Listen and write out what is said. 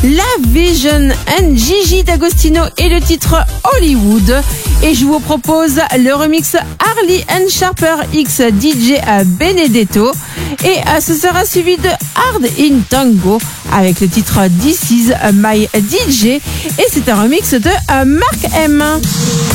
La Vision and Gigi D'Agostino et le titre Hollywood. Et je vous propose le remix Harley and Sharper X DJ Benedetto. Et ce sera suivi de Hard in Tango avec le titre This is My DJ. Et c'est un remix de Mark M.